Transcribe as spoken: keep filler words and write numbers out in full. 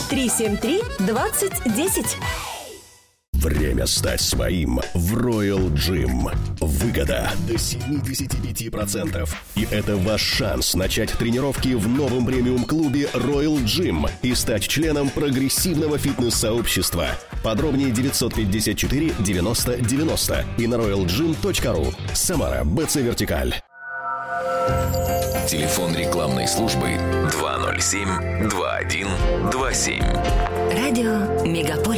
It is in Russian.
три семь три двадцать десять. Время стать своим в Royal Gym. Выгода до семьдесят пять процентов. И это ваш шанс начать тренировки в новом премиум-клубе Royal Gym и стать членом прогрессивного фитнес-сообщества. Подробнее девятьсот пятьдесят четыре девяносто девяносто и на роял джим точка ру. Самара, БЦ Вертикаль. Телефон рекламной службы два ноль семь два один два семь. Радио Мегаполис.